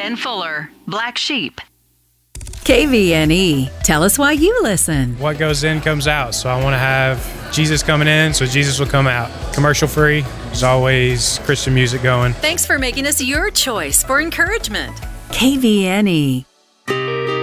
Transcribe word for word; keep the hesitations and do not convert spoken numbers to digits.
Ben Fuller, Black Sheep. K V N E. Tell us why you listen. What goes in comes out. So I want to have Jesus coming in, so Jesus will come out. Commercial free. There's always Christian music going. Thanks for making us your choice for encouragement. K V N E.